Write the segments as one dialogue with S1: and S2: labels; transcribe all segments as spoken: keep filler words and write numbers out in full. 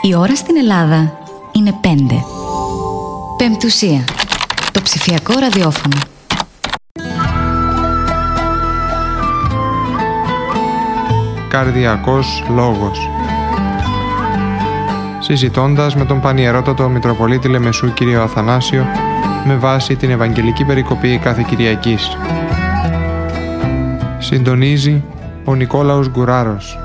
S1: Η ώρα στην Ελλάδα είναι πέντε. Πεμπτουσία. Το ψηφιακό ραδιόφωνο.
S2: Καρδιακός λόγος. Συζητώντας με τον Πανιερότατο Μητροπολίτη Λεμεσού κύριο Αθανάσιο με βάση την Ευαγγελική Περικοπή κάθε Κυριακής. Συντονίζει ο Νικόλαος Γκουράρος.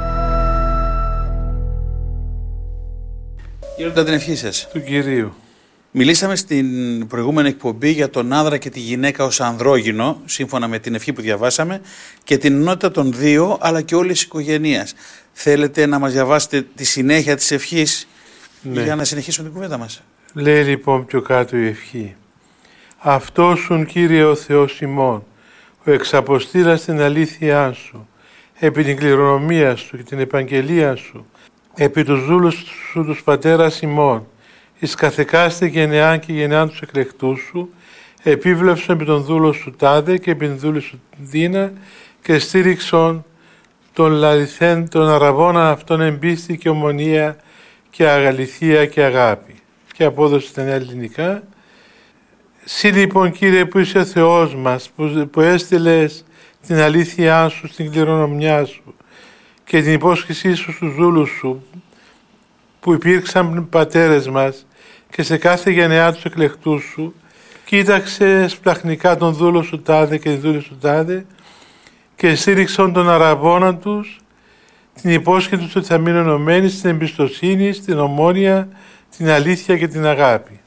S3: Γέροντα, την ευχή σας.
S4: Του Κυρίου.
S3: Μιλήσαμε στην προηγούμενη εκπομπή για τον άνδρα και τη γυναίκα ως ανδρόγυνο, σύμφωνα με την ευχή που διαβάσαμε, και την ενότητα των δύο, αλλά και όλης της οικογένειας. Θέλετε να μας διαβάσετε τη συνέχεια της ευχής, ναι, για να συνεχίσουμε την κουβέντα μας?
S4: Λέει λοιπόν πιο κάτω η ευχή. Αυτόσουν, Κύριε ο Θεός ημών, ο εξαποστήλας την αλήθειά σου, επί την κληρονομία σου και την επαγγελία σου, επί τους δούλους σου τους πατέρας ημών, εις καθεκάστε γενεάν και γενεάν τους εκλεκτούς σου, επίβλεψον επί τον δούλο σου τάδε και επί την δούλη σου δίνα και στήριξον τον λαληθέν των αραβώνα αυτών εμπίστη και ομονία και αγαληθία και αγάπη. Και απόδοση στα νέα ελληνικά. Συ λοιπόν, Κύριε, που είσαι ο Θεός μας, που, που έστειλες την αλήθειά σου στην κληρονομιά σου και την υπόσχεσή σου στους δούλους σου, που υπήρξαν πατέρες μας και σε κάθε γενεά τους εκλεκτούς σου, κοίταξε σπλαχνικά τον δούλο σου τάδε και τη δούλη σου τάδε και στήριξαν τον αραβώνα τους, την υπόσχεση τους ότι θα μείνουν ενωμένοι στην εμπιστοσύνη, στην ομόνοια, την αλήθεια και την αγάπη.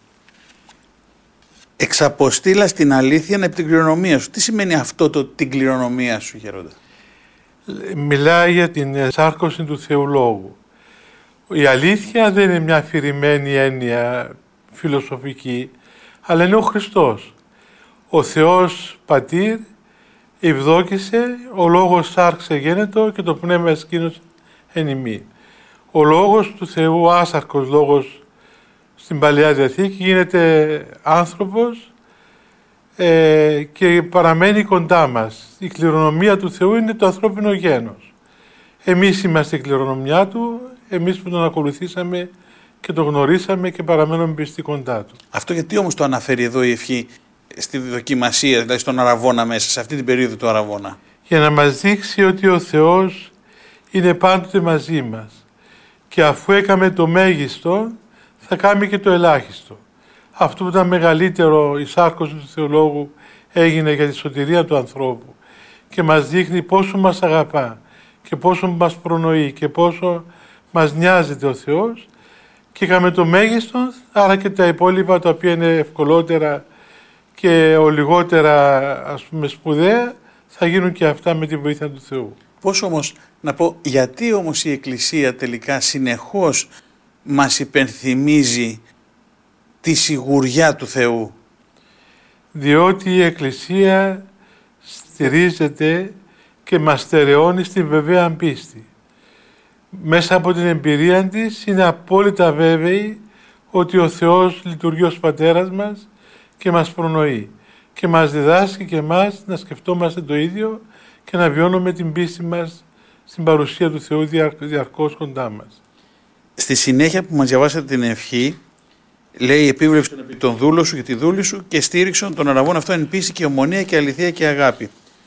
S3: Εξαποστήλα στην αλήθεια επί την κληρονομία σου. Τι σημαίνει αυτό το την κληρονομία σου, Γέροντα?
S4: Μιλάει για την σάρκωση του Θεού Λόγου. Η αλήθεια δεν είναι μια αφηρημένη έννοια φιλοσοφική, αλλά είναι ο Χριστός. Ο Θεός Πατήρ ευδόκησε, ο Λόγος σάρξε γένετο και το Πνεύμα εσκήνωσε εν ημί. Ο Λόγος του Θεού, άσαρκος Λόγος στην Παλαιά Διαθήκη, γίνεται άνθρωπος ε, και παραμένει κοντά μας. Η κληρονομία του Θεού είναι το ανθρώπινο γένος. Εμείς είμαστε η κληρονομιά Του, εμείς που τον ακολουθήσαμε και τον γνωρίσαμε και παραμένουμε πιστοί κοντά Του.
S3: Αυτό γιατί όμως το αναφέρει εδώ η ευχή στη δοκιμασία, δηλαδή στον αραβώνα μέσα, σε αυτή την περίοδο του αραβώνα?
S4: Για να μας δείξει ότι ο Θεός είναι πάντοτε μαζί μας και αφού έκαμε το μέγιστο θα κάνει και το ελάχιστο. Αυτό που ήταν μεγαλύτερο, η σάρκωση του Θεολόγου, έγινε για τη σωτηρία του ανθρώπου και μας δείχνει πόσο μας αγαπά και πόσο μας προνοεί και πόσο μας νοιάζεται ο Θεός, και είχαμε το μέγιστο, άρα και τα υπόλοιπα τα οποία είναι ευκολότερα και ο λιγότερα, ας πούμε, σπουδαία, θα γίνουν και αυτά με τη βοήθεια του Θεού.
S3: Πώς όμως, να πω, γιατί όμως η Εκκλησία τελικά συνεχώς μας υπενθυμίζει τη σιγουριά του Θεού?
S4: Διότι η Εκκλησία στηρίζεται και μας στερεώνει στην βεβαία πίστη. Μέσα από την εμπειρία της είναι απόλυτα βέβαιη ότι ο Θεός λειτουργεί ως Πατέρας μας και μας προνοεί και μας διδάσκει και εμάς να σκεφτόμαστε το ίδιο και να βιώνουμε την πίστη μας στην παρουσία του Θεού διαρκώς κοντά μας.
S3: Στη συνέχεια που μας διαβάσατε την ευχή, λέει: επίβλεψον επί τον δούλο σου και τη δούλη σου και στήριξον τον αραβών αυτό εν πίστη και ομονία και αληθεία και αγάπη.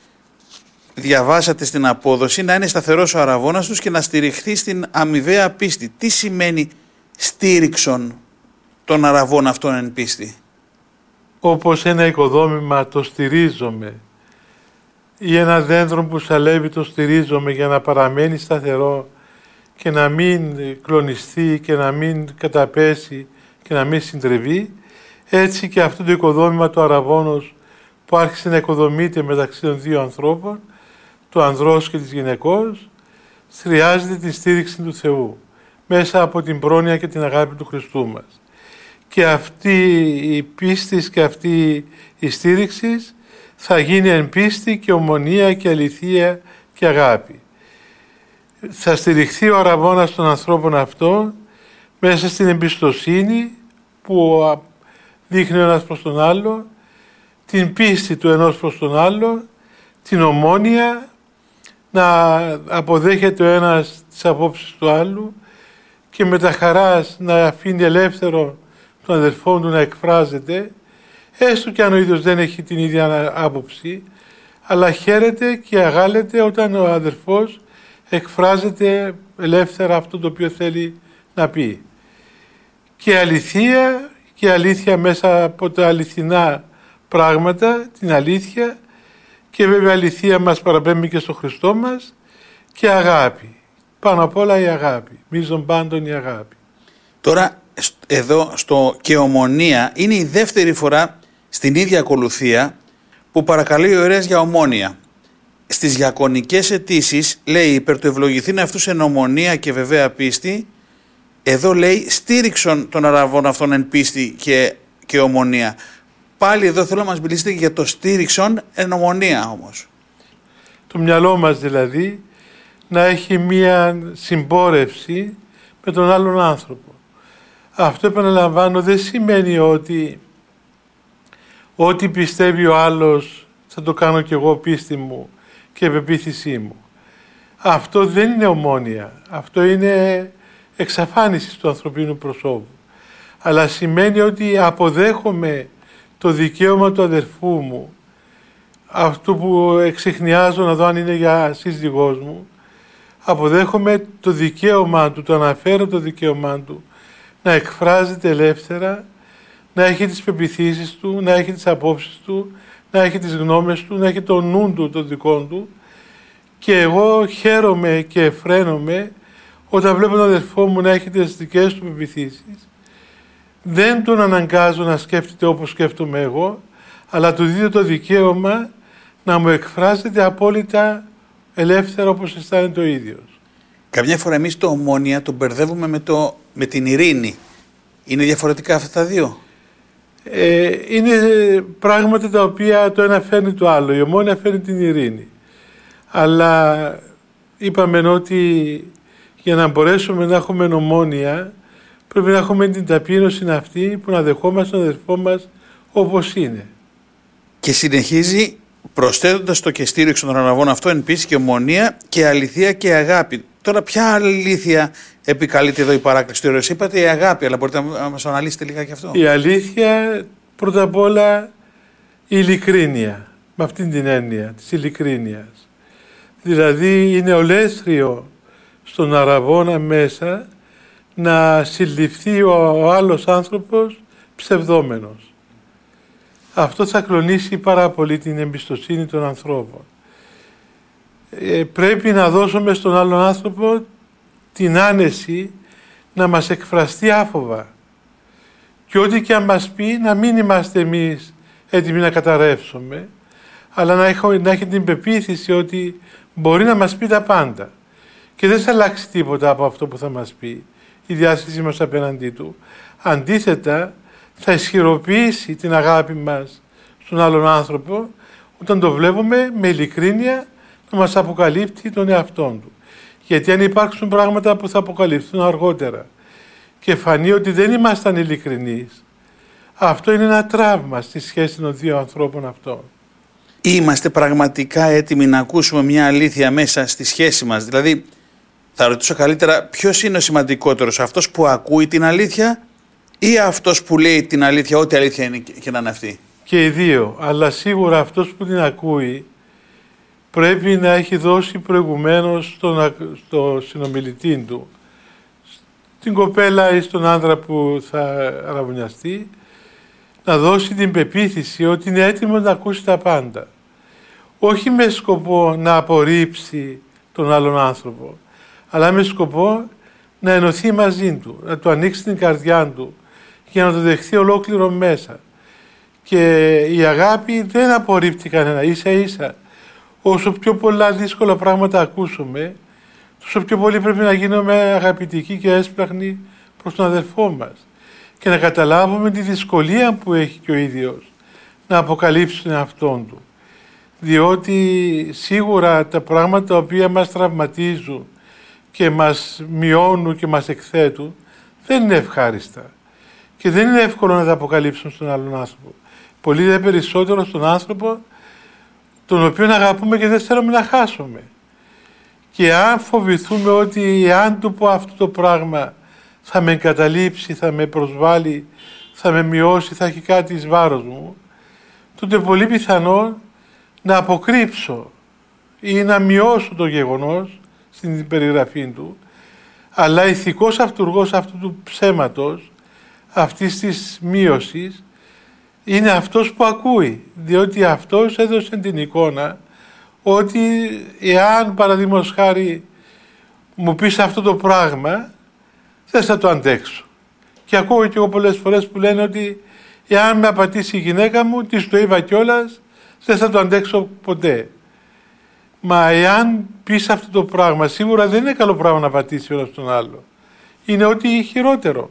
S3: Διαβάσατε στην απόδοση να είναι σταθερός ο αραβώνας τους και να στηριχθεί στην αμοιβαία πίστη. Τι σημαίνει στήριξον τον αραβών αυτόν εν πίστη?
S4: Όπως ένα οικοδόμημα το στηρίζομαι ή ένα δέντρο που σαλεύει το στηρίζομαι για να παραμένει σταθερό και να μην κλονιστεί και να μην καταπέσει και να μην συντρεβεί, έτσι και αυτό το οικοδόμημα του αραβώνος που άρχισε να οικοδομείται μεταξύ των δύο ανθρώπων, του ανδρός και της γυναικός, χρειάζεται τη στήριξη του Θεού μέσα από την πρόνοια και την αγάπη του Χριστού μας. Και αυτή η πίστη και αυτή η στήριξη θα γίνει εν πίστη και ομονία και αληθεία και αγάπη. Θα στηριχθεί ο αραβώνας των ανθρώπων αυτών μέσα στην εμπιστοσύνη που δείχνει ο ένας προς τον άλλο, την πίστη του ενός προς τον άλλο, την ομόνοια, να αποδέχεται ο ένας τις απόψεις του άλλου και με τα χαράς να αφήνει ελεύθερο τον αδερφό του να εκφράζεται, έστω και αν ο ίδιος δεν έχει την ίδια άποψη, αλλά χαίρεται και αγάλεται όταν ο αδερφός εκφράζεται ελεύθερα αυτό το οποίο θέλει να πει. Και αληθεία, και αλήθεια μέσα από τα αληθινά πράγματα, την αλήθεια, και βέβαια αληθεία μας παραπέμπει και στο Χριστό μας, και αγάπη. Πάνω απ' όλα η αγάπη. Μείζων πάντων η αγάπη.
S3: Τώρα εδώ στο «Και ομονία» είναι η δεύτερη φορά στην ίδια ακολουθία που παρακαλεί ο ιερέας για ομόνια. Στις διακονικές αιτήσεις λέει «Υπερ του ευλογηθήν αυτούς εν ομονία και βεβαία πίστη». Εδώ λέει «Στήριξον των αραβών αυτών εν πίστη και, και ομονία». Πάλι εδώ θέλω να μας μιλήσετε για το στήριξον εν ομονία όμως.
S4: Το μυαλό μας δηλαδή να έχει μία συμπόρευση με τον άλλον άνθρωπο. Αυτό, επαναλαμβάνω, δεν σημαίνει ότι ό,τι πιστεύει ο άλλος θα το κάνω κι εγώ πίστη μου και πεποίθησή μου. Αυτό δεν είναι ομόνοια. Αυτό είναι εξαφάνιση του ανθρωπίνου προσώπου. Αλλά σημαίνει ότι αποδέχομαι το δικαίωμα του αδερφού μου, αυτό που εξεχνιάζω να δω αν είναι για σύζυγός μου, αποδέχομαι το δικαίωμα του, το αναφέρω το δικαίωμά του, να εκφράζεται ελεύθερα, να έχει τις πεποιθήσεις του, να έχει τις απόψεις του, να έχει τις γνώμες του, να έχει το νου του, το δικό του, και εγώ χαίρομαι και εφραίνομαι όταν βλέπω τον αδερφό μου να έχει τις δικές του πεποιθήσεις. Δεν τον αναγκάζω να σκέφτεται όπως σκέφτομαι εγώ, αλλά του δίνω το δικαίωμα να μου εκφράζεται απόλυτα ελεύθερα όπως αισθάνεται ο ίδιος.
S3: Καμιά φορά εμείς το ομόνια το μπερδεύουμε με, το, με την ειρήνη. Είναι διαφορετικά αυτά τα δύο?
S4: Ε, είναι πράγματα τα οποία το ένα φέρνει το άλλο. Η ομόνια φέρνει την ειρήνη. Αλλά είπαμε ότι για να μπορέσουμε να έχουμε ομόνια πρέπει να έχουμε την ταπείνωση αυτή που να δεχόμαστε τον αδερφό μας όπως είναι.
S3: Και συνεχίζει προσθέτοντας το «Και στήριξον των αραβών αυτό εν πίστη και ομονία και αληθεία και αγάπη». Τώρα ποια αλήθεια επικαλείται εδώ η παράκληση του ιερέως? Είπατε η αγάπη, αλλά μπορείτε να μας αναλύσετε λίγα και αυτό.
S4: Η αλήθεια πρώτα απ' όλα η ειλικρίνεια, με αυτήν την έννοια της ειλικρίνειας. Δηλαδή είναι ολέθριο στον αραβώνα μέσα να συλληφθεί ο, ο άλλος άνθρωπος ψευδόμενος. Αυτό θα κλονίσει πάρα πολύ την εμπιστοσύνη των ανθρώπων. Ε, πρέπει να δώσουμε στον άλλον άνθρωπο την άνεση να μας εκφραστεί άφοβα. Και ό,τι και αν μας πει, να μην είμαστε εμείς έτοιμοι να καταρρεύσουμε, αλλά να, έχω, να έχει την πεποίθηση ότι μπορεί να μας πει τα πάντα. Και δεν θα αλλάξει τίποτα από αυτό που θα μας πει η διάθεσή μας απέναντί του. Αντίθετα, θα ισχυροποιήσει την αγάπη μας στον άλλον άνθρωπο όταν το βλέπουμε με ειλικρίνεια να μας αποκαλύπτει τον εαυτόν του. Γιατί αν υπάρξουν πράγματα που θα αποκαλυφθούν αργότερα και φανεί ότι δεν ήμασταν ειλικρινείς, αυτό είναι ένα τραύμα στη σχέση των δύο ανθρώπων αυτών.
S3: Είμαστε πραγματικά έτοιμοι να ακούσουμε μια αλήθεια μέσα στη σχέση μας? Δηλαδή, θα ρωτήσω καλύτερα, ποιος είναι ο σημαντικότερος, αυτός που ακούει την αλήθεια ή αυτός που λέει την αλήθεια, ό,τι αλήθεια είναι και να είναι αυτή? Και
S4: οι δύο, αλλά σίγουρα αυτός που την ακούει πρέπει να έχει δώσει προηγουμένως στον, στο συνομιλητή του, στην κοπέλα ή στον άντρα που θα αραβωνιαστεί, να δώσει την πεποίθηση ότι είναι έτοιμος να ακούσει τα πάντα. Όχι με σκοπό να απορρίψει τον άλλον άνθρωπο, αλλά με σκοπό να ενωθεί μαζί του, να του ανοίξει την καρδιά του για να το δεχθεί ολόκληρο μέσα. Και η αγάπη δεν απορρίπτει κανένα, ίσα ίσα. Όσο πιο πολλά δύσκολα πράγματα ακούσουμε, τόσο πιο πολύ πρέπει να γίνουμε αγαπητικοί και έσπλαχνοι προς τον αδελφό μας και να καταλάβουμε τη δυσκολία που έχει και ο ίδιος να αποκαλύψει τον εαυτόν του. Διότι σίγουρα τα πράγματα τα οποία μας τραυματίζουν και μας μειώνουν και μας εκθέτουν δεν είναι ευχάριστα και δεν είναι εύκολο να τα αποκαλύψουν στον άλλον άνθρωπο. Πολύ δε περισσότερο στον άνθρωπο τον οποίο αγαπούμε και δεν θέλουμε να χάσουμε. Και αν φοβηθούμε ότι αν του πω αυτό το πράγμα θα με εγκαταλείψει, θα με προσβάλλει, θα με μειώσει, θα έχει κάτι εις βάρος μου, τότε πολύ πιθανό να αποκρύψω ή να μειώσω το γεγονός στην περιγραφή του, αλλά ηθικός αυτούργος αυτού του ψέματος, αυτής της μείωσης, είναι αυτός που ακούει, διότι αυτός έδωσε την εικόνα ότι εάν παραδείγματος χάρη μου πεις αυτό το πράγμα, δεν θα το αντέξω. Και ακούω και εγώ πολλές φορές που λένε ότι εάν με απατήσει η γυναίκα μου, της το είπα κιόλας, δεν θα το αντέξω ποτέ. Μα εάν πεις αυτό το πράγμα, σίγουρα δεν είναι καλό πράγμα να πατήσει ο ένας τον άλλο. Είναι ό,τι χειρότερο.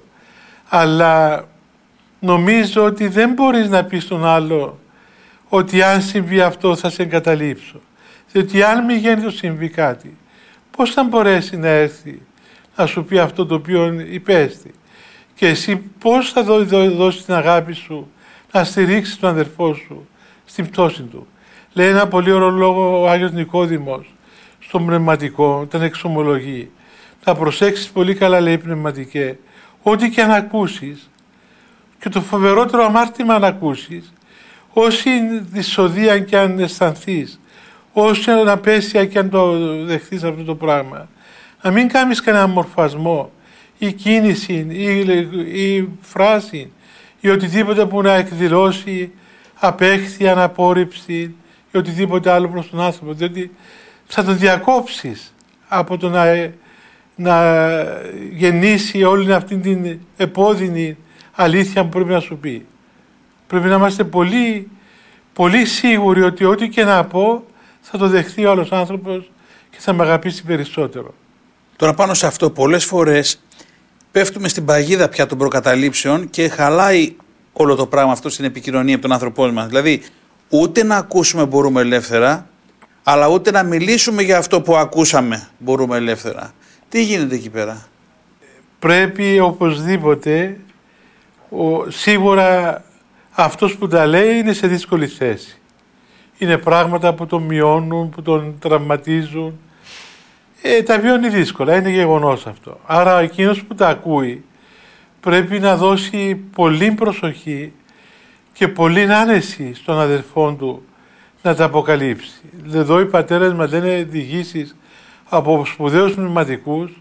S4: Αλλά νομίζω ότι δεν μπορείς να πεις στον άλλο ότι αν συμβεί αυτό θα σε εγκαταλείψω. Διότι αν μη γέννητο συμβεί κάτι, πώς θα μπορέσει να έρθει να σου πει αυτό το οποίο υπέστη. Και εσύ πώς θα δώσεις την αγάπη σου να στηρίξεις τον αδερφό σου στην πτώση του. Λέει ένα πολύ ωραίο λόγο ο Άγιος Νικόδημος στον πνευματικό, όταν εξομολογεί. Θα προσέξεις πολύ καλά, λέει, πνευματικέ, ό,τι και αν ακούσεις, και το φοβερότερο αμάρτημα αν ακούσεις, όση δυσοδεία και αν αισθανθείς, όση αναπέσια και αν το δεχθείς αυτό το πράγμα, να μην κάνεις κανένα μορφασμό ή κίνηση ή, ή φράση ή οτιδήποτε που να εκδηλώσει απέχθεια, αναπόρριψη ή οτιδήποτε άλλο προς τον άνθρωπο, διότι θα τον διακόψεις από το να, να γεννήσει όλη αυτή την επώδυνη αλήθεια που πρέπει να σου πει. Πρέπει να είμαστε πολύ, πολύ σίγουροι ότι ό,τι και να πω θα το δεχθεί ο άλλος άνθρωπος και θα με αγαπήσει περισσότερο.
S3: Τώρα πάνω σε αυτό πολλές φορές πέφτουμε στην παγίδα πια των προκαταλήψεων και χαλάει όλο το πράγμα αυτό στην επικοινωνία από τον άνθρωπό μας. Δηλαδή ούτε να ακούσουμε μπορούμε ελεύθερα, αλλά ούτε να μιλήσουμε για αυτό που ακούσαμε μπορούμε ελεύθερα. Τι γίνεται εκεί πέρα?
S4: Πρέπει οπωσδήποτε, ο, σίγουρα αυτός που τα λέει είναι σε δύσκολη θέση. Είναι πράγματα που τον μειώνουν, που τον τραυματίζουν. Ε, τα βιώνει δύσκολα, είναι γεγονός αυτό. Άρα εκείνος που τα ακούει πρέπει να δώσει πολύ προσοχή και πολύ άνεση στον αδερφό του να τα αποκαλύψει. Εδώ οι πατέρες μας λένε διηγήσεις από σπουδαίους πνευματικούς.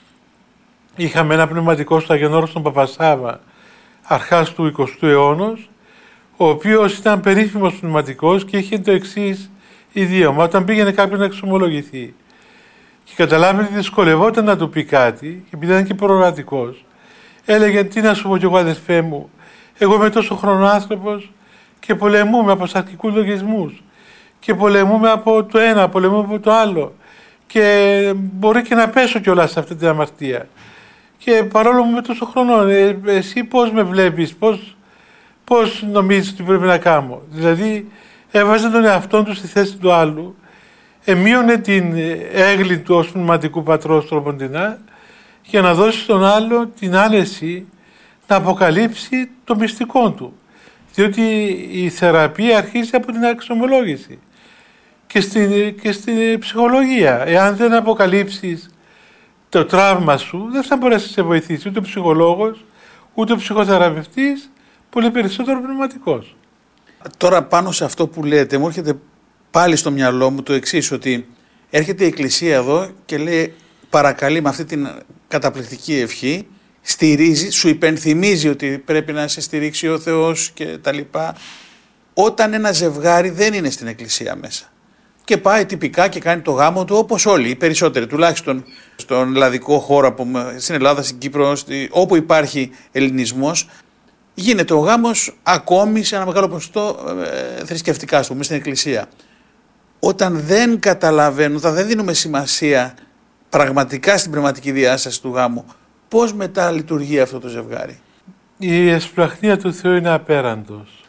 S4: Είχαμε ένα πνευματικό στο Αγιονόρο στον Παπασάβα αρχάς του εικοστού αιώνα, ο οποίος ήταν περίφημος πνευματικός και είχε το εξής ιδίωμα. Όταν πήγαινε κάποιον να εξομολογηθεί και καταλάβει ότι δυσκολευόταν να του πει κάτι, και επειδή ήταν και προορατικός, έλεγε: τι να σου πω κι εγώ, αδερφέ μου, εγώ είμαι τόσο χρονοάνθρωπος και πολεμούμε από σαρκικούς λογισμούς και πολεμούμε από το ένα, πολεμούμε από το άλλο και μπορεί και να πέσω κιόλας σε αυτή την αμαρτία. Και παρόλο που είμαι τόσο χρονών, ε, εσύ πώς με βλέπεις, πώς, πώς νομίζεις ότι πρέπει να κάνω? Δηλαδή έβαζε τον εαυτό του στη θέση του άλλου, εμείωνε την έγκλη του ως πνευματικού πατρός τροποντινά, για να δώσει στον άλλο την άνεση να αποκαλύψει το μυστικό του. Διότι η θεραπεία αρχίζει από την εξομολόγηση και στην, και στην ψυχολογία. Εάν δεν αποκαλύψεις το τραύμα σου, δεν θα μπορέσει να σε βοηθήσει ούτε ο ψυχολόγος, ούτε ο ψυχοθεραπευτής, πολύ περισσότερο πνευματικός.
S3: Τώρα πάνω σε αυτό που λέτε, μου έρχεται πάλι στο μυαλό μου το εξής, ότι έρχεται η Εκκλησία εδώ και λέει, παρακαλεί με αυτή την καταπληκτική ευχή, στηρίζει, σου υπενθυμίζει ότι πρέπει να σε στηρίξει ο Θεός και τα λοιπά, όταν ένα ζευγάρι δεν είναι στην Εκκλησία μέσα και πάει τυπικά και κάνει το γάμο του όπως όλοι, οι περισσότεροι, τουλάχιστον στον ελλαδικό χώρο, στην Ελλάδα, στην Κύπρο, όπου υπάρχει ελληνισμός, γίνεται ο γάμος ακόμη σε ένα μεγάλο ποσοστό ε, θρησκευτικά, ας πούμε, στην Εκκλησία. Όταν δεν καταλαβαίνουν, όταν δεν δίνουμε σημασία πραγματικά στην πνευματική διάσταση του γάμου, πώς μετά λειτουργεί αυτό το ζευγάρι?
S4: Η εσπλαχνία του Θεού είναι απέραντος.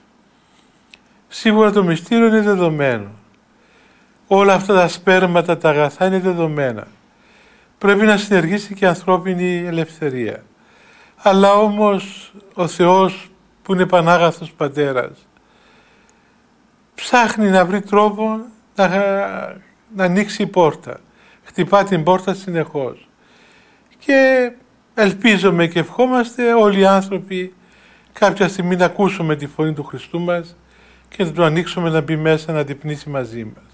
S4: Σίγουρα το μυστήριο είναι δεδομένο. Όλα αυτά τα σπέρματα, τα αγαθά είναι δεδομένα. Πρέπει να συνεργήσει και η ανθρώπινη ελευθερία. Αλλά όμως ο Θεός που είναι πανάγαθος πατέρας ψάχνει να βρει τρόπο να, να ανοίξει η πόρτα. Χτυπά την πόρτα συνεχώς. Και ελπίζομαι και ευχόμαστε όλοι οι άνθρωποι κάποια στιγμή να ακούσουμε τη φωνή του Χριστού μας και να του ανοίξουμε να μπει μέσα να δειπνήσει μαζί μας.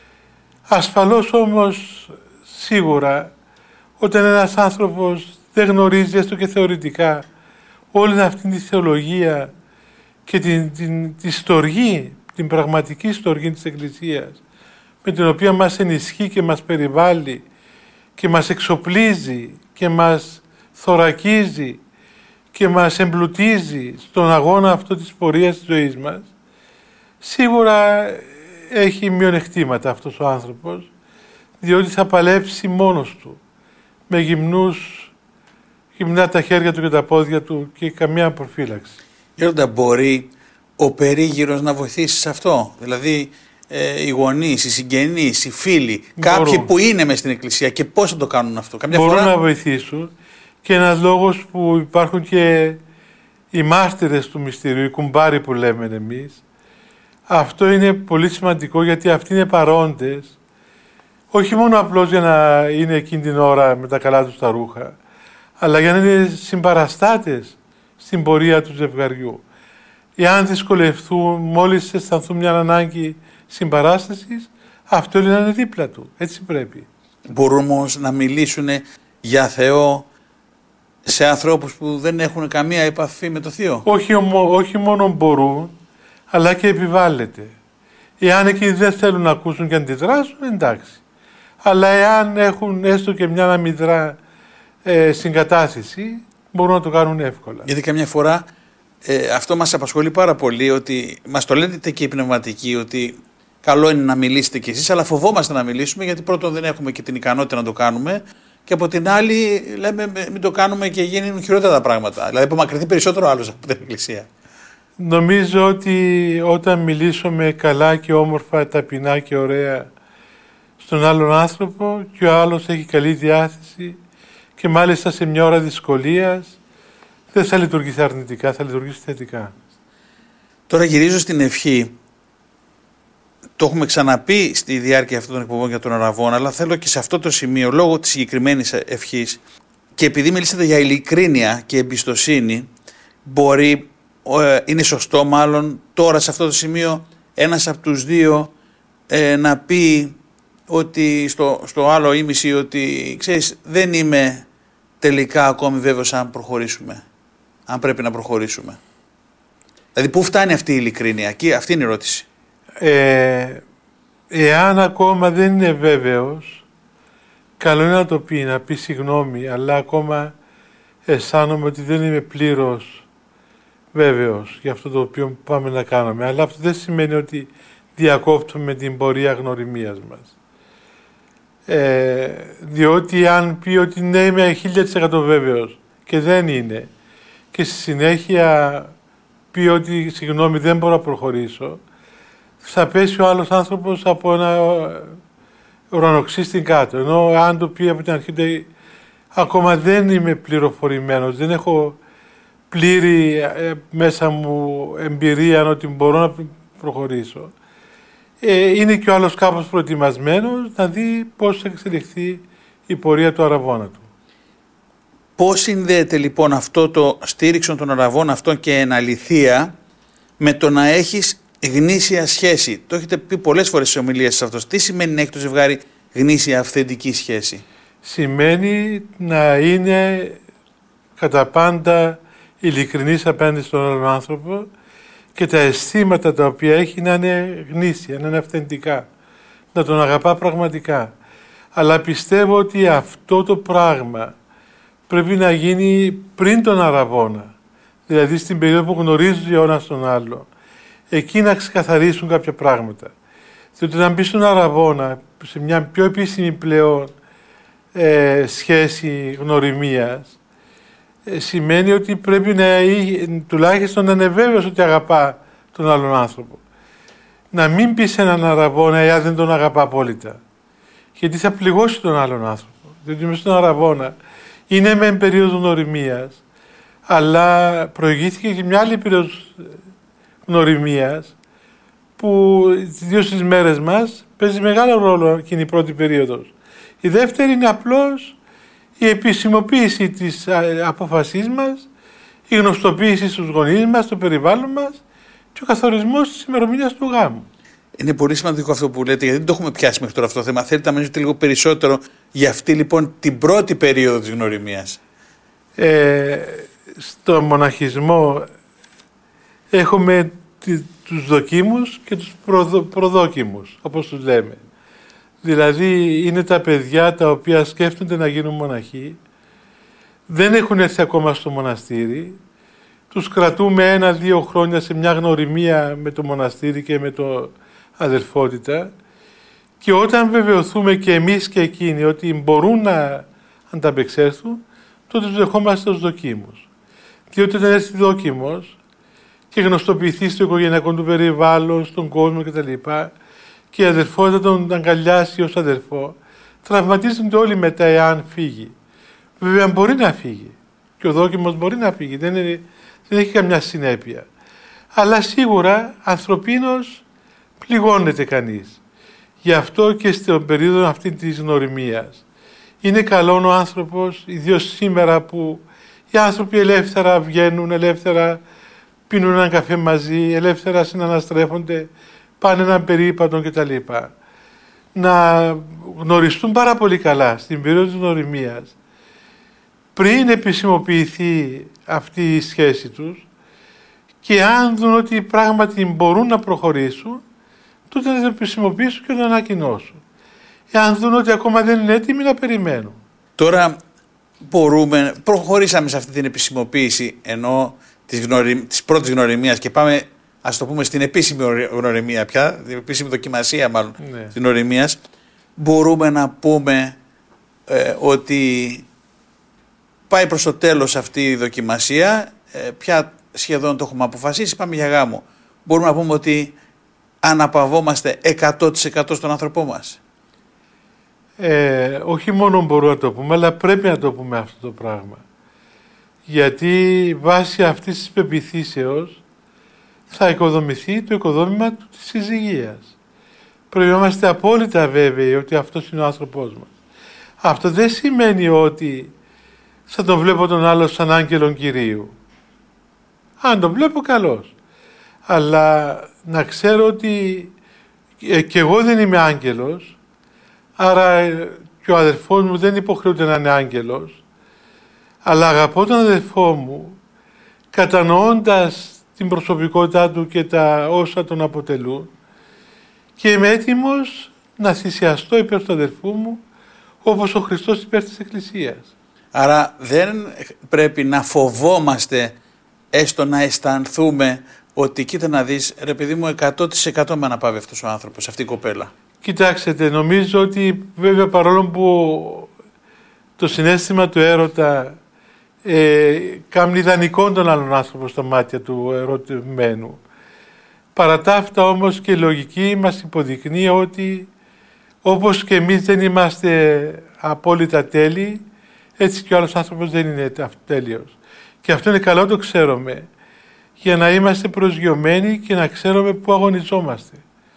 S4: Ασφαλώς όμως σίγουρα όταν ένας άνθρωπος δεν γνωρίζει έστω και θεωρητικά όλη αυτή τη θεολογία και την, την, τη στοργή, την πραγματική στοργή της Εκκλησίας με την οποία μας ενισχύει και μας περιβάλλει και μας εξοπλίζει και μας θωρακίζει και μας εμπλουτίζει στον αγώνα αυτό της πορείας της ζωής μας, σίγουρα έχει μειονεκτήματα αυτός ο άνθρωπος, διότι θα παλέψει μόνος του, με γυμνούς, γυμνά τα χέρια του και τα πόδια του και καμία προφύλαξη.
S3: Γέροντα, μπορεί ο περίγυρος να βοηθήσει σε αυτό? Δηλαδή ε, οι γονείς, οι συγγενείς, οι φίλοι, μπορούν. Κάποιοι που είναι μες στην Εκκλησία, και πώς θα το κάνουν αυτό? Καμιά
S4: μπορούν
S3: φορά...
S4: να βοηθήσουν, και ένας λόγος που υπάρχουν και οι μάρτυρες του μυστηρίου, οι κουμπάροι που λέμε εμείς, αυτό είναι πολύ σημαντικό, γιατί αυτοί είναι παρόντες, όχι μόνο απλώς για να είναι εκείνη την ώρα με τα καλά τους τα ρούχα, αλλά για να είναι συμπαραστάτες στην πορεία του ζευγαριού. Εάν δυσκολευτούν, μόλις αισθανθούν μια ανάγκη συμπαράστασης, αυτό είναι να είναι δίπλα του. Έτσι πρέπει.
S3: Μπορούν όμως να μιλήσουν για Θεό σε ανθρώπους που δεν έχουν καμία επαφή με το Θείο?
S4: Όχι, όχι μόνο μπορούν, αλλά και επιβάλλεται. Εάν εκείνοι δεν θέλουν να ακούσουν και αντιδράσουν, εντάξει. Αλλά εάν έχουν έστω και μια αμυδρά ε, συγκατάθεση, μπορούν να το κάνουν εύκολα.
S3: Γιατί καμιά φορά ε, αυτό μας απασχολεί πάρα πολύ, ότι μας το λέτε και οι πνευματικοί, ότι καλό είναι να μιλήσετε κι εσείς, αλλά φοβόμαστε να μιλήσουμε, γιατί πρώτον δεν έχουμε και την ικανότητα να το κάνουμε, και από την άλλη λέμε μην το κάνουμε και γίνουν χειρότερα τα πράγματα. Δηλαδή απομακρυνθεί περισσότερο άλλος από την Εκκλησία.
S4: Νομίζω ότι όταν μιλήσουμε καλά και όμορφα, ταπεινά και ωραία στον άλλον άνθρωπο, και ο άλλος έχει καλή διάθεση και μάλιστα σε μια ώρα δυσκολίας, δεν θα λειτουργήσει αρνητικά, θα λειτουργήσει θετικά.
S3: Τώρα γυρίζω στην ευχή. Το έχουμε ξαναπεί στη διάρκεια αυτών των εκπομπών για τον Αραβώνα, αλλά θέλω και σε αυτό το σημείο, λόγω της συγκεκριμένης ευχής, και επειδή μιλήσατε για ειλικρίνεια και εμπιστοσύνη, μπορεί, ε, είναι σωστό μάλλον τώρα σε αυτό το σημείο ένας από τους δύο ε, να πει ότι στο, στο άλλο ήμιση ότι ξέρεις, δεν είμαι τελικά ακόμη βέβαιος αν προχωρήσουμε, αν πρέπει να προχωρήσουμε. Δηλαδή πού φτάνει αυτή η ειλικρίνεια? Εκεί, αυτή είναι η ερώτηση.
S4: Ε, εάν ακόμα δεν είναι βέβαιος, καλό είναι να το πει, να πει συγγνώμη, αλλά ακόμα αισθάνομαι ότι δεν είμαι πλήρως βέβαιος για αυτό το οποίο πάμε να κάνουμε. Αλλά αυτό δεν σημαίνει ότι διακόπτουμε την πορεία γνωριμίας μας. Ε, διότι αν πει ότι ναι, είμαι χίλια τοις εκατό βέβαιος και δεν είναι, και στη συνέχεια πει ότι συγγνώμη δεν μπορώ να προχωρήσω, θα πέσει ο άλλος άνθρωπος από ένα ουρανοξύστη κάτω. Ενώ αν το πει από την αρχή, ακόμα δεν είμαι πληροφορημένος, δεν έχω πλήρη ε, μέσα μου εμπειρία ότι μπορώ να προχωρήσω. Ε, είναι και ο άλλος κάπως προετοιμασμένος να δει πώς θα εξελιχθεί η πορεία του Αραβώνα του.
S3: Πώς συνδέεται λοιπόν αυτό το στήριξο των Αραβών αυτών και εν αληθεία με το να έχεις γνήσια σχέση? Το έχετε πει πολλές φορές στις ομιλίες σας αυτό. Τι σημαίνει να έχει το ζευγάρι γνήσια αυθεντική σχέση?
S4: Σημαίνει να είναι κατά πάντα ειλικρινής απέναντι στον άλλον άνθρωπο και τα αισθήματα τα οποία έχει να είναι γνήσια, να είναι αυθεντικά, να τον αγαπά πραγματικά. Αλλά πιστεύω ότι αυτό το πράγμα πρέπει να γίνει πριν τον Αραβώνα, δηλαδή στην περίοδο που γνωρίζει ο ένας τον άλλο. Εκεί να ξεκαθαρίσουν κάποια πράγματα. Διότι να μπει στον Αραβώνα, σε μια πιο επίσημη πλέον ε, σχέση γνωριμίας, ε, σημαίνει ότι πρέπει να ε, τουλάχιστον να είναι βέβαιος ότι αγαπά τον άλλον άνθρωπο. Να μην πει σε έναν Αραβώνα εάν δεν τον αγαπά απόλυτα. Γιατί θα πληγώσει τον άλλον άνθρωπο. Διότι μες στον Αραβώνα είναι μεν περίοδος γνωριμίας, αλλά προηγήθηκε και μια άλλη περίοδος γνωριμίας που δύο στις μέρες μας παίζει μεγάλο ρόλο εκείνη η πρώτη περίοδος. Η δεύτερη είναι απλώς η επισημοποίηση της απόφασής μας, η γνωστοποίηση στους γονείς μας, στο περιβάλλον μας και ο καθορισμός της ημερομηνίας του γάμου.
S3: Είναι πολύ σημαντικό αυτό που λέτε, γιατί δεν το έχουμε πιάσει μέχρι τώρα αυτό το θέμα. Θέλετε να μιλήσετε λίγο περισσότερο για αυτή λοιπόν την πρώτη περίοδο της γνωριμίας?
S4: Ε, στο μοναχισμό έχουμε τους δοκίμους και τους προδο, προδόκιμους, όπως τους λέμε. Δηλαδή είναι τα παιδιά τα οποία σκέφτονται να γίνουν μοναχοί, δεν έχουν έρθει ακόμα στο μοναστήρι, τους κρατούμε ένα-δύο χρόνια σε μια γνωριμία με το μοναστήρι και με το αδελφότητα, και όταν βεβαιωθούμε και εμείς και εκείνοι ότι μπορούν να ανταπεξέλθουν, τότε τους δεχόμαστε ως δοκίμους. Διότι όταν έρθει δόκιμος και γνωστοποιηθεί στο οικογενειακό του περιβάλλον, στον κόσμο κτλ., και η αδελφότητα τον αγκαλιάσει ως αδελφό, τραυματίζονται όλοι μετά εάν φύγει. Βέβαια μπορεί να φύγει και ο δόκιμος μπορεί να φύγει, δεν, είναι, δεν έχει καμιά συνέπεια. Αλλά σίγουρα ανθρωπίνως πληγώνεται κανείς. Γι' αυτό και στην περίοδο αυτή της γνωριμίας είναι καλό ο άνθρωπος, ιδίως σήμερα που οι άνθρωποι ελεύθερα βγαίνουν, ελεύθερα πίνουν έναν καφέ μαζί, ελεύθερα συναναστρέφονται, πάνε έναν περίπατο κτλ. Να γνωριστούν πάρα πολύ καλά στην περίοδο της γνωριμίας, πριν επισημοποιηθεί αυτή η σχέση τους, και αν δουν ότι πράγματι μπορούν να προχωρήσουν, τότε να το επισημοποιήσουν και να το ανακοινώσουν. Εάν δουν ότι ακόμα δεν είναι έτοιμοι, να περιμένουν.
S3: Τώρα μπορούμε, προχωρήσαμε σε αυτή την επισημοποίηση ενώ της, γνωρι, της πρώτης γνωριμίας και πάμε, ας το πούμε, στην επίσημη γνωριμία πια, την επίσημη δοκιμασία μάλλον, ναι, της γνωριμίας. Μπορούμε να πούμε ε, ότι πάει προς το τέλος αυτή η δοκιμασία, ε, πια σχεδόν το έχουμε αποφασίσει, πάμε για γάμο. Μπορούμε να πούμε ότι αναπαυόμαστε εκατό τοις εκατό στον άνθρωπό μας?
S4: Ε, όχι μόνο μπορούμε να το πούμε, αλλά πρέπει να το πούμε αυτό το πράγμα. Γιατί βάσει αυτής της πεποιθήσεως θα οικοδομηθεί το οικοδόμημα της συζυγίας. Πρέπει να είμαστε απόλυτα βέβαιοι ότι αυτός είναι ο άνθρωπός μας. Αυτό δεν σημαίνει ότι θα τον βλέπω τον άλλο σαν άγγελον Κυρίου. Αν τον βλέπω, καλώς. Αλλά να ξέρω ότι ε, και εγώ δεν είμαι άγγελος, άρα ε, και ο αδερφός μου δεν υποχρεούται να είναι άγγελος, αλλά αγαπώ τον αδερφό μου, κατανοώντας την προσωπικότητά του και τα όσα τον αποτελούν, και είμαι έτοιμος να θυσιαστώ υπέρ του αδερφού μου, όπως ο Χριστός υπέρ της Εκκλησίας.
S3: Άρα δεν πρέπει να φοβόμαστε, έστω να αισθανθούμε ότι κοίτα να δεις, ρε παιδί μου, εκατό τοις εκατό με αναπαύει αυτός ο άνθρωπος, αυτή η κοπέλα.
S4: Κοιτάξτε, νομίζω ότι βέβαια παρόλο που το συναίσθημα του έρωτα ε, κάνει ιδανικό τον άλλον άνθρωπο στα μάτια του ερωτημένου, παρά τα αυτά όμως και η λογική μας υποδεικνύει ότι όπως και εμείς δεν είμαστε απόλυτα τέλειοι, έτσι και ο άλλος άνθρωπος δεν είναι τέλειος. Και αυτό είναι καλό, το ξέρουμε, για να είμαστε προσγειωμένοι και να ξέρουμε πού αγωνιζόμαστε.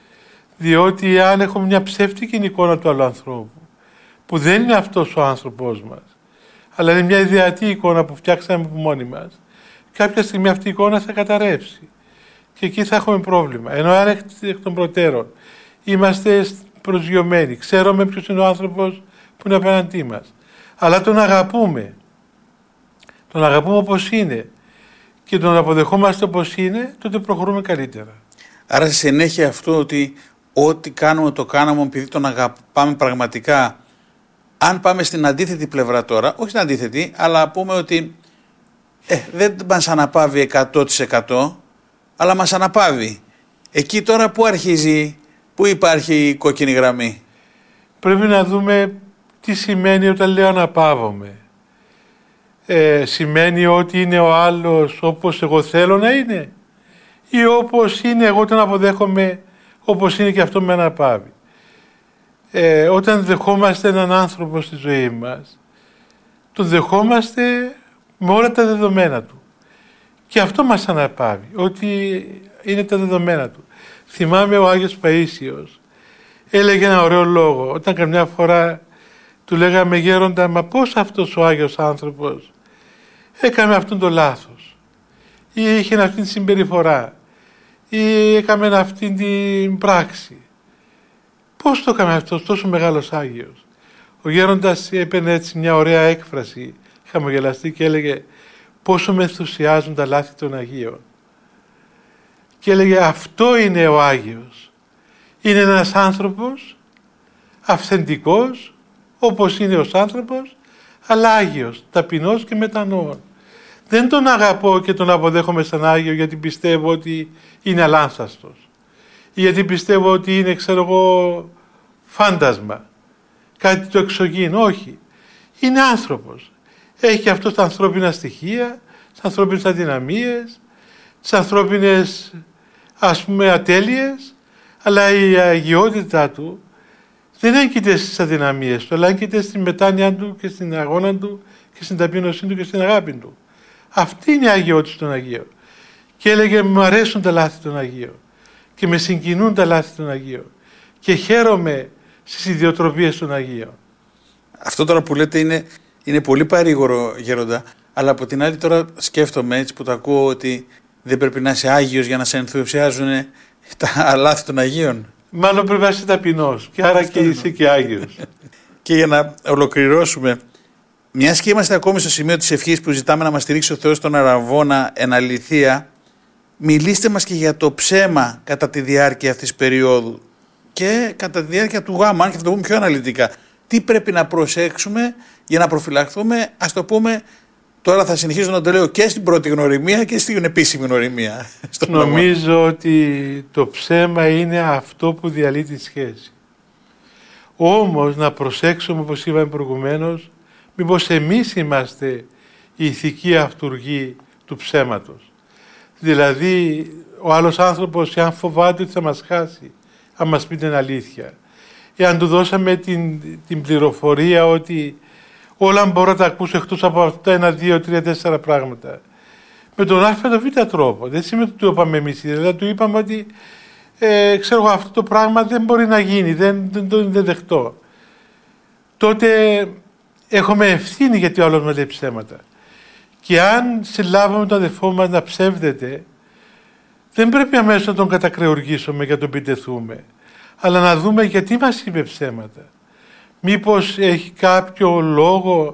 S4: Διότι αν έχουμε μια ψεύτικη εικόνα του άλλου ανθρώπου, που δεν είναι αυτός ο άνθρωπός μας, αλλά είναι μια ιδεατή εικόνα που φτιάξαμε από μόνοι μας, κάποια στιγμή αυτή η εικόνα θα καταρρεύσει. Και εκεί θα έχουμε πρόβλημα. Ενώ αν εκ των προτέρων είμαστε προσγειωμένοι, ξέρουμε ποιος είναι ο άνθρωπος που είναι απέναντί μας, αλλά τον αγαπούμε, τον αγαπούμε όπως είναι και τον αποδεχόμαστε όπως είναι, τότε προχωρούμε καλύτερα.
S3: Άρα στη συνέχεια αυτό ότι ό,τι κάνουμε το κάναμε επειδή τον αγαπάμε πραγματικά. Αν πάμε στην αντίθετη πλευρά τώρα, όχι στην αντίθετη, αλλά πούμε ότι ε, δεν μας αναπαύει εκατό τοις εκατό, αλλά μας αναπαύει. Εκεί τώρα πού αρχίζει, πού υπάρχει η κόκκινη γραμμή?
S4: Πρέπει να δούμε τι σημαίνει όταν λέω αναπαύομαι. Ε, σημαίνει ότι είναι ο άλλος όπως εγώ θέλω να είναι, ή όπως είναι εγώ τον αποδέχομαι όπως είναι και αυτό με αναπαύει. Ε, όταν δεχόμαστε έναν άνθρωπο στη ζωή μας, τον δεχόμαστε με όλα τα δεδομένα του. Και αυτό μας αναπαύει, ότι είναι τα δεδομένα του. Θυμάμαι ο Άγιος Παΐσιος έλεγε ένα ωραίο λόγο, όταν καμιά φορά του λέγαμε γέροντα, μα πώς αυτός ο Άγιος άνθρωπος έκανε αυτόν το λάθος ή είχε αυτή τη συμπεριφορά ή έκαμε αυτή την πράξη. Πώς το έκανε αυτός τόσο μεγάλος Άγιος? Ο γέροντας έπαιρνε έτσι μια ωραία έκφραση, χαμογελαστή, και έλεγε πόσο με ενθουσιάζουν τα λάθη των Αγίων. Και έλεγε αυτό είναι ο Άγιος. Είναι ένας άνθρωπος αυθεντικός, όπως είναι ως άνθρωπος, αλλά Άγιος, ταπεινός και μετανοών. Δεν τον αγαπώ και τον αποδέχομαι σαν Άγιο γιατί πιστεύω ότι είναι αλάνθαστος ή γιατί πιστεύω ότι είναι, ξέρω εγώ, φάντασμα, κάτι το εξωγήινο. Όχι. Είναι άνθρωπος. Έχει αυτό τα ανθρώπινα στοιχεία, τις ανθρώπινες αδυναμίες, τις ανθρώπινες, ας πούμε, ατέλειες, αλλά η αγιότητά του δεν έγκυται στις αδυναμίες του, αλλά έγκυται στην μετάνοια του και στην αγώνα του και στην ταπείνωσή του και στην αγάπη του. Αυτή είναι η αγιότητα των Αγίων. Και έλεγε μου αρέσουν τα λάθη των Αγίων και με συγκινούν τα λάθη των Αγίων και χαίρομαι στις ιδιοτροπίες των Αγίων.
S3: Αυτό τώρα που λέτε είναι, είναι πολύ παρήγορο, γέροντα, αλλά από την άλλη τώρα σκέφτομαι έτσι που το ακούω ότι δεν πρέπει να είσαι Άγιος για να σε ενθουσιάζουν τα λάθη των Αγίων.
S4: Μάλλον πρέπει να είσαι ταπεινός και άρα και είσαι και Άγιος.
S3: Και για να ολοκληρώσουμε, μιας και είμαστε ακόμη στο σημείο της ευχής που ζητάμε να μας στηρίξει ο Θεός στον Αραβώνα εν αληθεία, μιλήστε μας και για το ψέμα κατά τη διάρκεια αυτής της περίοδου και κατά τη διάρκεια του γάμου, αν και θα το πούμε πιο αναλυτικά. Τι πρέπει να προσέξουμε για να προφυλαχθούμε, ας το πούμε, τώρα θα συνεχίσω να το λέω και στην πρώτη γνωριμία και στην επίσημη γνωριμία.
S4: Νομίζω νόμο. Ότι το ψέμα είναι αυτό που διαλύει τη σχέση. Όμως να προσέξουμε, όπως είπαμε προηγουμένως, μήπως εμείς είμαστε η ηθική αυτουργή του ψέματος. Δηλαδή ο άλλος άνθρωπος, εάν φοβάται ότι θα μας χάσει, αν μας πει την αλήθεια, εάν του δώσαμε την, την πληροφορία ότι όλα μπορώ να τα ακούσω εκτός από αυτά ένα, δύο, τρία, τέσσερα πράγματα, με τον α το β τρόπο. Δεν σημαίνει ότι του είπαμε εμείς, δηλαδή του είπαμε ότι ε, ξέρω αυτό το πράγμα δεν μπορεί να γίνει, δεν, δεν το δεν, δεν δεχτώ. Τότε έχουμε ευθύνη γιατί ο άλλος μας λέει ψέματα. Και αν συλλάβουμε τον αδελφό μας να ψεύδεται, δεν πρέπει αμέσως να τον κατακρεουργήσουμε και να τον πιτεθούμε, αλλά να δούμε γιατί μας είπε ψέματα. Μήπως έχει κάποιο λόγο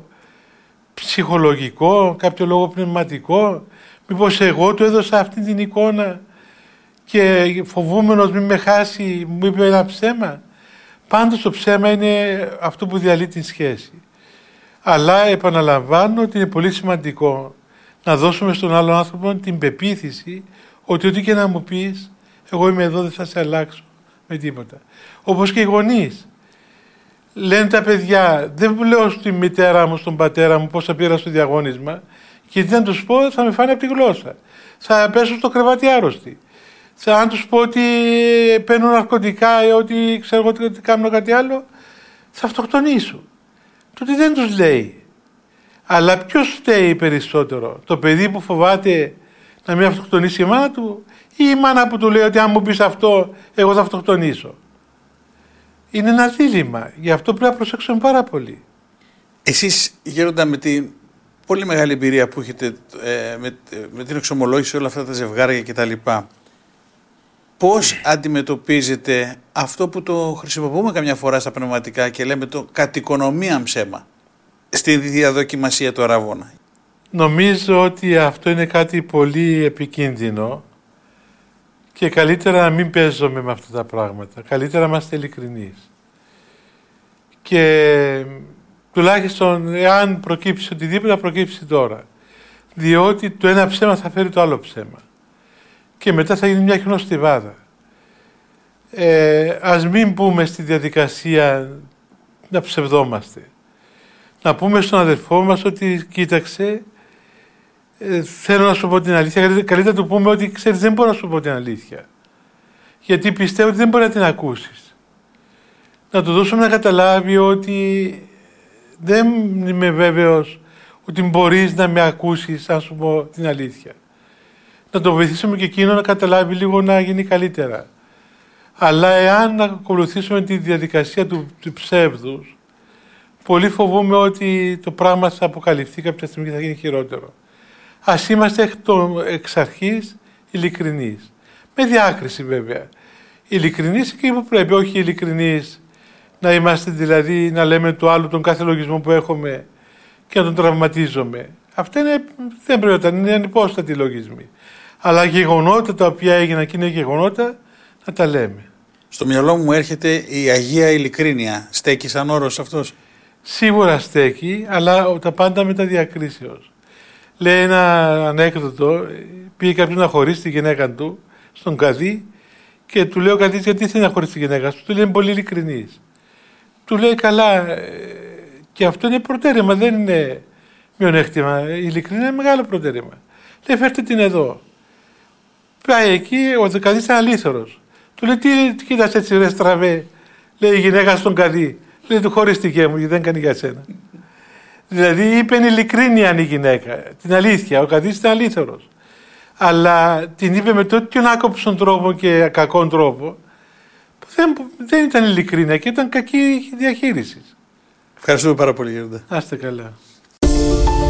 S4: ψυχολογικό, κάποιο λόγο πνευματικό, μήπως εγώ του έδωσα αυτή την εικόνα και φοβούμενος μην με χάσει μου είπε ένα ψέμα. Πάντως το ψέμα είναι αυτό που διαλύει την σχέση. Αλλά επαναλαμβάνω ότι είναι πολύ σημαντικό να δώσουμε στον άλλον άνθρωπο την πεποίθηση ότι ό,τι και να μου πεις, εγώ είμαι εδώ, δεν θα σε αλλάξω με τίποτα. Όπως και οι γονείς. Λένε τα παιδιά, δεν λέω στη μητέρα μου, στον πατέρα μου πώς θα πήρα στο διαγώνισμα και τι να τους πω θα με φάνε από τη γλώσσα. Θα πέσω στο κρεβάτι άρρωστη. Θα, αν τους πω ότι παίρνουν ναρκωτικά ή ότι ξέρω εγώ ότι κάνω κάτι άλλο, θα αυτοκτονήσω. Τότε δεν τους λέει. Αλλά ποιος φταίει περισσότερο, το παιδί που φοβάται να μην αυτοκτονήσει η μάνα του ή η μάνα που του λέει ότι αν μου πεις αυτό εγώ θα αυτοκτονήσω. Είναι ένα δίλημμα, γι' αυτό πρέπει να προσέξουμε πάρα πολύ.
S3: Εσείς, γέροντα, με την πολύ μεγάλη εμπειρία που έχετε ε, με, με την εξομολόγηση όλα αυτά τα ζευγάρια κτλ. Πώς αντιμετωπίζετε αυτό που το χρησιμοποιούμε καμιά φορά στα πνευματικά και λέμε το κατ' οικονομία ψέμα στη διαδοκιμασία του Αραβώνα?
S4: Νομίζω ότι αυτό είναι κάτι πολύ επικίνδυνο και καλύτερα να μην παίζουμε με αυτά τα πράγματα. Καλύτερα να είμαστε ειλικρινείς. Και τουλάχιστον εάν προκύψει οτιδήποτε θα προκύψει τώρα. Διότι το ένα ψέμα θα φέρει το άλλο ψέμα. Και μετά θα γίνει μια χιονοστιβάδα. Ε, ας μην μπούμε στη διαδικασία να ψευδόμαστε. Να πούμε στον αδελφό μας ότι κοίταξε, ε, θέλω να σου πω την αλήθεια. Καλύτερα να του πούμε ότι ξέρεις δεν μπορώ να σου πω την αλήθεια. Γιατί πιστεύω ότι δεν μπορεί να την ακούσεις. Να του δώσουμε να καταλάβει ότι δεν είμαι βέβαιος ότι μπορείς να με ακούσεις αν σου πω την αλήθεια. Να το βοηθήσουμε και εκείνο να καταλάβει λίγο να γίνει καλύτερα. Αλλά εάν ακολουθήσουμε τη διαδικασία του, του ψεύδους, πολύ φοβούμαι ότι το πράγμα θα αποκαλυφθεί κάποια στιγμή και θα γίνει χειρότερο. Ας είμαστε εκ το, εξ αρχής ειλικρινείς. Με διάκριση βέβαια. Ειλικρινείς εκεί που πρέπει, όχι ειλικρινείς να είμαστε δηλαδή να λέμε του άλλου τον κάθε λογισμό που έχουμε και να τον τραυματίζουμε. Αυτά είναι, δεν πρέπει να είναι ανυπόστατοι λογισμοί. Αλλά γεγονότα τα οποία έγιναν και είναι γεγονότα να τα λέμε.
S3: Στο μυαλό μου έρχεται η Αγία Ειλικρίνεια. Στέκει σαν όρος αυτός?
S4: Σίγουρα στέκει, αλλά τα πάντα με τα διακρίσεως. Λέει ένα ανέκδοτο, πήγε κάποιος να χωρίσει τη γυναίκα του στον καδί και του λέει ο καδίς γιατί θέλει να χωρίσει τη γυναίκα του. Του λέει είναι πολύ ειλικρινής. Του λέει καλά, και αυτό είναι προτέρημα, δεν είναι μειονέκτημα. Η ειλικρινή είναι μεγάλο προτέρημα. Λέει φέρτε την εδώ. Πάει εκεί, ο καδίς ήταν αλήθωρος. Του λέει τι, τι κοίτας έτσι ρε στραβέ. Λέει η γυναίκα στον καδί. Λέει του χωρίστηκε μου, δεν κάνει για σένα. Δηλαδή είπε ειλικρίνεια η γυναίκα. Την αλήθεια. Ο καδίς ήταν αλήθωρος. Αλλά την είπε με τέτοιον άκοψον τρόπο και κακόν τρόπο που δεν, δεν ήταν ειλικρίνεια και ήταν κακή διαχείριση.
S3: Ευχαριστούμε πάρα πολύ, Γέροντα.
S4: Να είστε καλά.